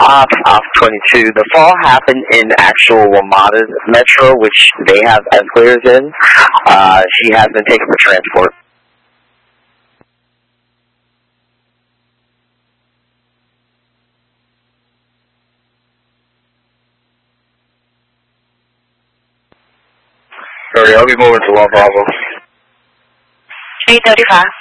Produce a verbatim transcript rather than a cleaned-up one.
off off twenty-two. The fall happened in actual WMATA Metro, which they have escalators in. Uh, she has been taken for transport. Sorry, I'll be moving to One Bravo. eight thirty-five.